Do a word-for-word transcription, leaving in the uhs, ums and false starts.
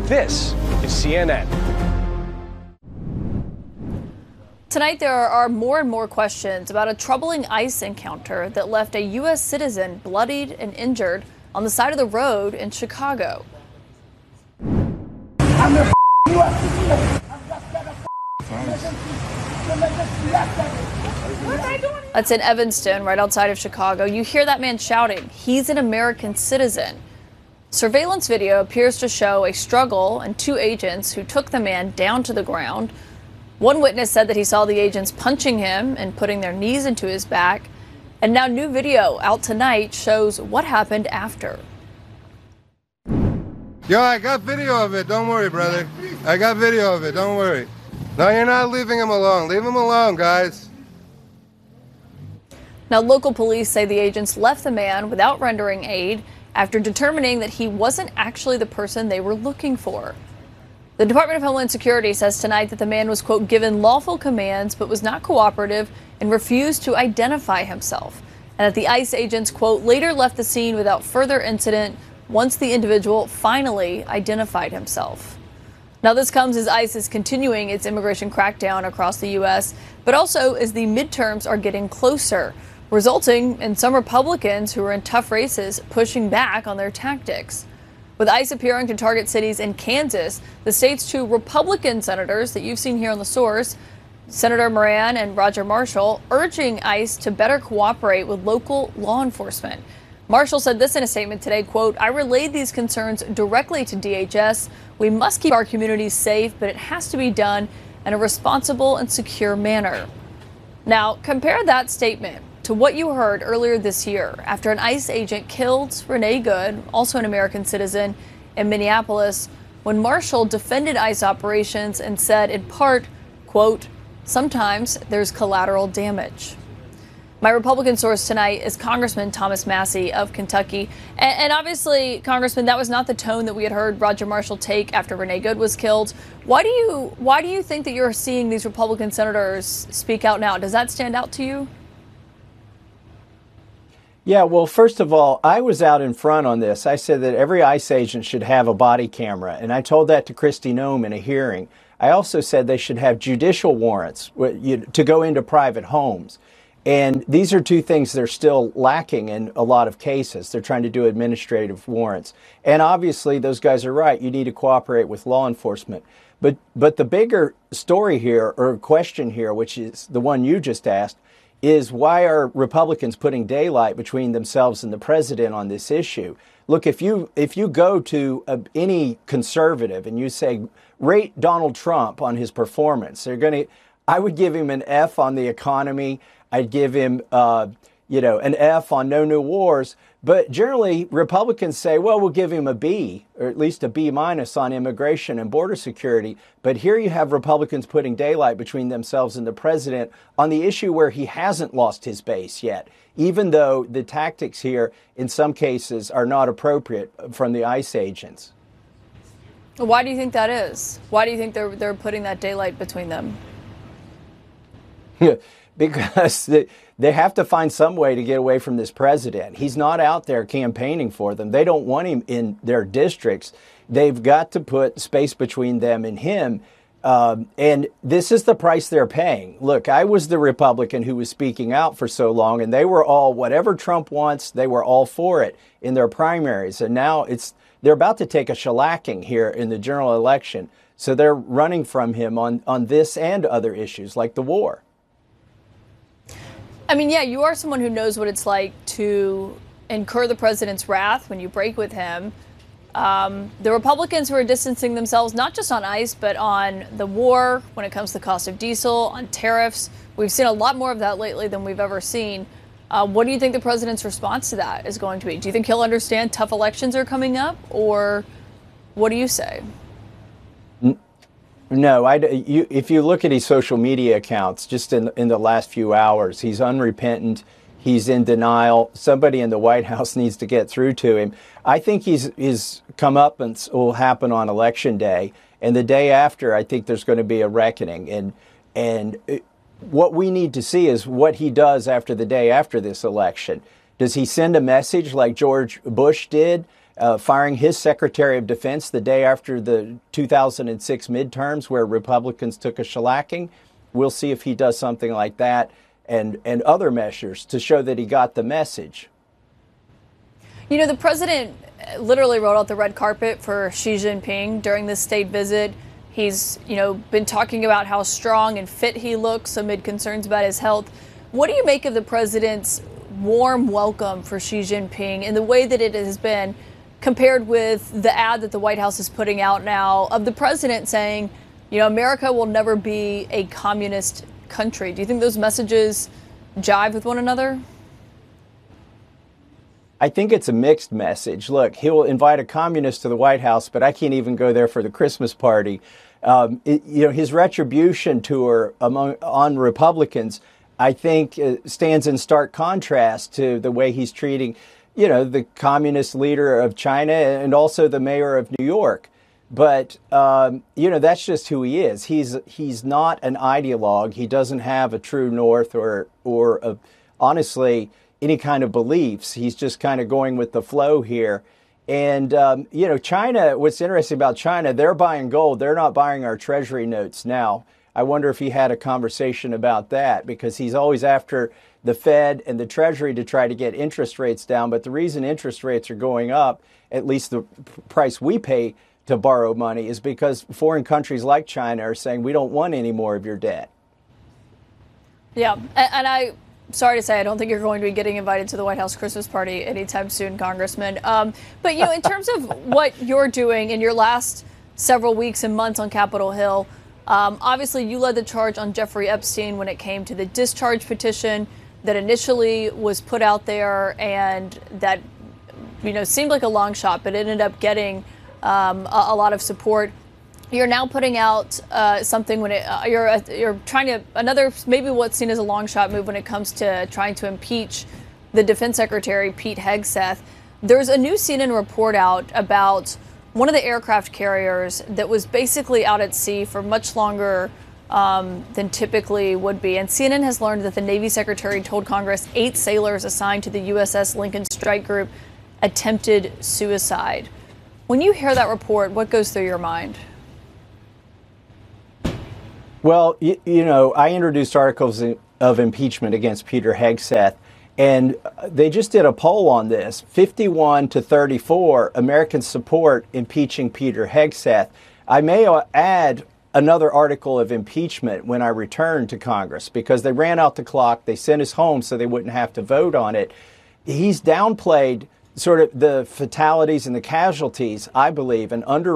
This is C N N. Tonight, there are more and more questions about a troubling ICE encounter that left a U S citizen bloodied and injured on the side of the road in Chicago. I'm the U S citizen. That's in Evanston, right outside of Chicago. You hear that man shouting, he's an American citizen. Surveillance video appears to show a struggle and two agents who took the man down to the ground. One witness said that he saw the agents punching him and putting their knees into his back. And now new video out tonight shows what happened after. Yo, I got video of it. Don't worry, brother. I got video of it. Don't worry. No, you're not leaving him alone. Leave him alone, guys. Now, local police say the agents left the man without rendering aid after determining that he wasn't actually the person they were looking for. The Department of Homeland Security says tonight that the man was, quote, given lawful commands but was not cooperative and refused to identify himself. And that the ICE agents, quote, later left the scene without further incident once the individual finally identified himself. Now, this comes as ICE is continuing its immigration crackdown across the U S, but also as the midterms are getting closer, resulting in some Republicans who are in tough races pushing back on their tactics. With ICE appearing to target cities in Kansas, the state's two Republican senators that you've seen here on The Source, Senator Moran and Roger Marshall, urging ICE to better cooperate with local law enforcement. Marshall said this in a statement today, quote, I relayed these concerns directly to D H S. We must keep our communities safe, but it has to be done in a responsible and secure manner. Now, compare that statement to what you heard earlier this year after an ICE agent killed Renee Good, also an American citizen, in Minneapolis, when Marshall defended ICE operations and said, in part, quote, sometimes there's collateral damage. My Republican source tonight is Congressman Thomas Massie of Kentucky. And, and obviously, Congressman, that was not the tone that we had heard Roger Marshall take after Renee Good was killed. Why do you why do you think that you're seeing these Republican senators speak out now? Does that stand out to you? Yeah, well, first of all, I was out in front on this. I said that every ICE agent should have a body camera, and I told that to Kristi Noem in a hearing. I also said they should have judicial warrants to go into private homes. And these are two things that are still lacking in a lot of cases. They're trying to do administrative warrants. And obviously, those guys are right. You need to cooperate with law enforcement. But but the bigger story here, or question here, which is the one you just asked, is why are Republicans putting daylight between themselves and the president on this issue? Look, if you if you go to a, any conservative and you say, rate Donald Trump on his performance, they're going to, I would give him an F on the economy. I'd give him, uh, you know, an F on no new wars. But generally, Republicans say, well, we'll give him a B, or at least a B minus on immigration and border security. But here you have Republicans putting daylight between themselves and the president on the issue where he hasn't lost his base yet, even though the tactics here, in some cases, are not appropriate from the ICE agents. Why do you think that is? Why do you think they're they're putting that daylight between them? Because they, they have to find some way to get away from this president. He's not out there campaigning for them. They don't want him in their districts. They've got to put space between them and him. Um, and this is the price they're paying. Look, I was the Republican who was speaking out for so long, and they were all, whatever Trump wants, they were all for it in their primaries. And now it's they're about to take a shellacking here in the general election. So they're running from him on, on this and other issues like the war. I mean, yeah, you are someone who knows what it's like to incur the president's wrath when you break with him. Um, the Republicans who are distancing themselves, not just on ICE, but on the war, when it comes to the cost of diesel, on tariffs. We've seen a lot more of that lately than we've ever seen. Uh, what do you think the president's response to that is going to be? Do you think he'll understand tough elections are coming up, or what do you say? No, I, you, if you look at his social media accounts just in, in the last few hours, he's unrepentant. He's in denial. Somebody in the White House needs to get through to him. I think he's, his comeuppance will happen on Election Day. And the day after, I think there's going to be a reckoning. And, and it, what we need to see is what he does after the day after this election. Does he send a message like George Bush did? uh, firing his Secretary of Defense the day after the two thousand six midterms where Republicans took a shellacking. We'll see if he does something like that and, and other measures to show that he got the message. You know, the president literally rolled out the red carpet for Xi Jinping during this state visit. He's, you know, been talking about how strong and fit he looks amid concerns about his health. What do you make of the president's warm welcome for Xi Jinping and the way that it has been compared with the ad that the White House is putting out now of the president saying, you know, America will never be a communist country? Do you think those messages jive with one another? I think it's a mixed message. Look, he'll invite a communist to the White House, but I can't even go there for the Christmas party. Um, it, you know, his retribution tour among on Republicans, I think, uh, stands in stark contrast to the way he's treating, you know, the communist leader of China and also the mayor of New York. But, um, you know, that's just who he is. He's he's not an ideologue. He doesn't have a true north or, or a, honestly, any kind of beliefs. He's just kind of going with the flow here. And, um, you know, China, what's interesting about China, they're buying gold. They're not buying our treasury notes now. I wonder if he had a conversation about that, because he's always after the Fed and the Treasury to try to get interest rates down. But the reason interest rates are going up, at least the price we pay to borrow money, is because foreign countries like China are saying we don't want any more of your debt. Yeah, and, and I... Sorry to say, I don't think you're going to be getting invited to the White House Christmas party anytime soon, Congressman. Um, but, you know, in terms of what you're doing in your last several weeks and months on Capitol Hill, um, obviously you led the charge on Jeffrey Epstein when it came to the discharge petition that initially was put out there and that, you know, seemed like a long shot, but ended up getting um, a, a lot of support. You're now putting out uh, something when it, uh, you're uh, you're trying to another maybe what's seen as a long shot move when it comes to trying to impeach the Defense Secretary Pete Hegseth. There's a new C N N report out about one of the aircraft carriers that was basically out at sea for much longer um, than typically would be. And C N N has learned that the Navy Secretary told Congress eight sailors assigned to the U S S Lincoln Strike Group attempted suicide. When you hear that report, what goes through your mind? Well, you, you know, I introduced articles of impeachment against Peter Hegseth, and they just did a poll on this. fifty-one to thirty-four Americans support impeaching Peter Hegseth. I may add another article of impeachment when I return to Congress, because they ran out the clock. They sent us home so they wouldn't have to vote on it. He's downplayed sort of the fatalities and the casualties, I believe, and under